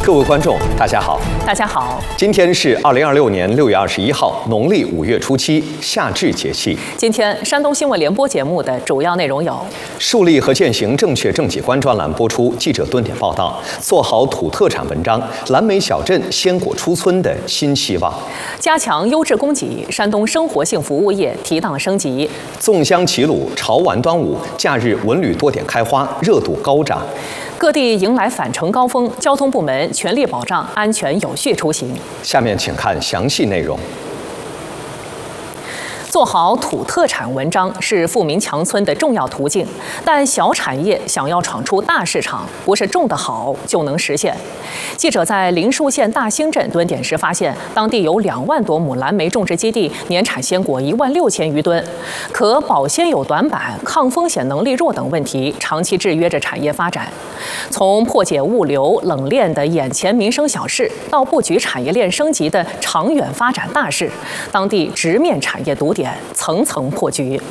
各位观众，大家好。 大家好， 今天是2026年6月21号，农历5月初7，夏至节气。 今天山东新闻联播节目的主要内容有： 树立和践行正确正己观专栏播出，记者蹲点报道；做好土特产文章，蓝莓小镇鲜果出村的新希望； 加强优质供给，山东生活性服务业提档升级； 粽香齐鲁，潮玩端午，假日文旅多点开花，热度高涨。 各地迎来返程高峰，交通部门全力保障安全有序出行。 下面请看详细内容。 做好土特产文章是富民强村的重要途径，但小产业想要闯出大市场，不是种得好就能实现。记者在灵树县大兴镇蹲点时发现，当地有2万多亩蓝莓种植基地，年产鲜果16000余吨，可保鲜有短板、抗风险能力弱等问题，长期制约着产业发展。从破解物流冷链的眼前民生小事，到布局产业链升级的长远发展大事，当地直面产业堵点，层层破局。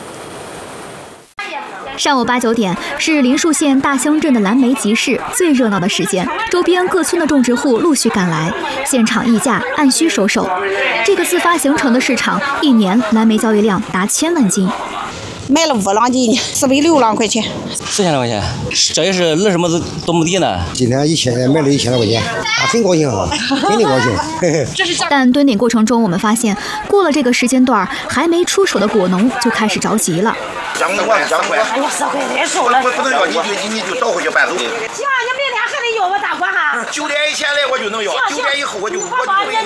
上午8、9点是灵树县大兴镇的蓝莓集市最热闹的时间，周边各村的种植户陆续赶来，现场议价，按需收手。这个自发形成的市场，一年蓝莓交易量达1000万斤。 卖了5两斤，460两块钱 ，4000多块钱，这也是那什么多么低呢？ 今天卖了1000多块钱，很高兴啊，肯定高兴。 但蹲点过程中，我们发现过了这个时间段，还没出手的果农就开始着急了。 2块，10块太少了，不能要，你就倒回去搬走。行，你明天还得要我大管哈。9点以前来我就能要，9点以后我就不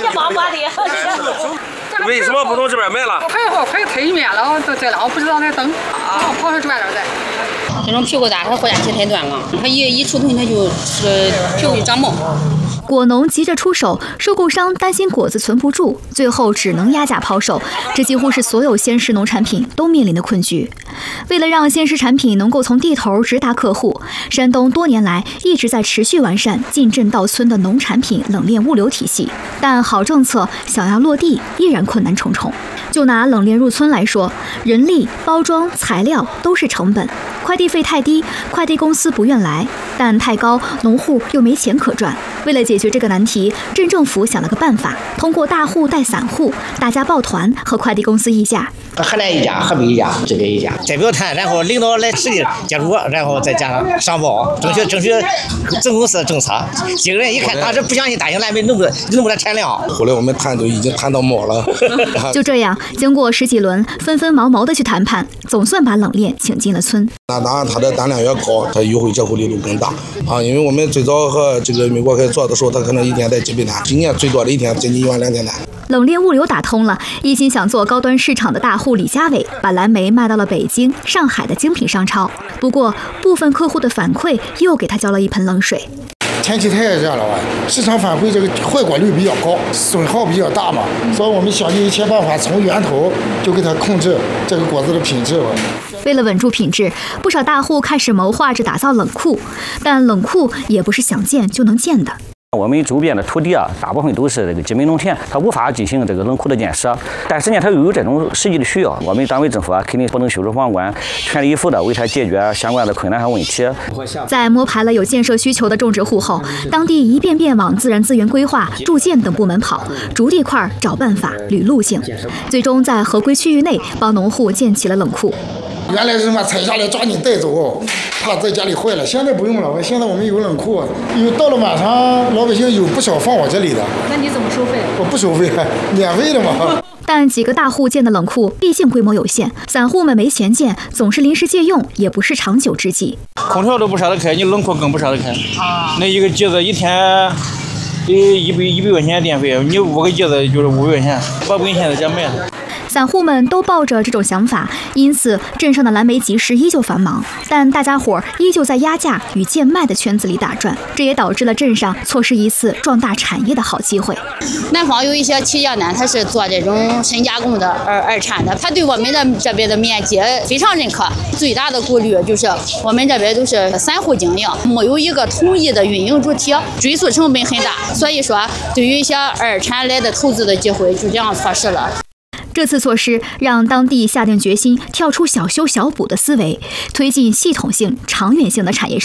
为什么不从这边买了？ 快推面了，对了，我不知道那等，跑上这边再。 这种屁股大，它货架期太短了，它一出头它就是皮就长毛。 果农急着出手，收购商担心果子存不住，最后只能压价抛售。这几乎是所有鲜食农产品都面临的困局。为了让鲜食产品能够从地头直达客户，山东多年来一直在持续完善进镇到村的农产品冷链物流体系，但好政策想要落地依然困难重重。就拿冷链入村来说，人力、包装、材料都是成本，快递费太低，快递公司不愿来，但太高，农户又没钱可赚。为了解决这个难题，镇政府想了个办法，通过大户带散户，大家抱团和快递公司议价。 河南一家，河北一家，这边一家，代表团，然后领导来实地接触，然后再加上上报，争取总公司的政策。几个人一看，当时不相信大兴蓝莓弄不来产量。 后来我们谈都已经谈到毛了。 就这样，经过10几轮，分毛的去谈判，总算把冷链请进了村。 那当然，它的单量越高，它优惠折扣力度更大啊！因为我们最早和这个美国开始做的时候，它可能一天带几百单，今年最多的一天将近12000单。 冷链物流打通了，一心想做高端市场的大户李家伟，把蓝莓卖到了北京、上海的精品商超。不过，部分客户的反馈又给他浇了一盆冷水。 天气太热了吧，市场反馈这个坏果率比较高，损耗比较大嘛，所以我们想尽一切办法，从源头就给它控制这个果子的品质吧。 为了稳住品质，不少大户开始谋划着打造冷库，但冷库也不是想建就能建的。 我们周边的土地啊，大部分都是这个集美农田，它无法进行这个冷库的建设。但是呢，它又有这种实际的需要，我们单位政府啊，肯定不能袖手旁观，全力以赴的为它解决相关的困难和问题。 在摸排了有建设需求的种植户后，当地一遍遍往自然资源规划、住建等部门跑，逐地块找办法、捋路径，最终在合规区域内帮农户建起了冷库。 原来是嘛采下来抓紧带走，怕在家里坏了。现在不用了，现在我们有冷库，因为到了晚上，老百姓有不少放我这里的。 那你怎么收费？ 我不收费，免费的嘛。 但几个大户建的冷库毕竟规模有限，散户们没钱建，总是临时借用，也不是长久之计。 空调都不舍得开，你冷库更不舍得开。那一个机子一天得100块钱电费，你5个机子就是500块钱，800块钱在家卖。 散户们都抱着这种想法，因此镇上的蓝莓集市依旧繁忙，但大家伙依旧在压价与贱卖的圈子里打转，这也导致了镇上错失一次壮大产业的好机会。 南方有一些企业呢，他是做这种深加工的二产的，他对我们的这边的面积非常认可。最大的顾虑就是我们这边都是散户经营，没有一个统一的运营主体，追溯成本很大，所以说对于一些二产来的投资的机会就这样错失了。 这次措施让当地下定决心跳出小修小补的思维，推进系统性、长远性的产业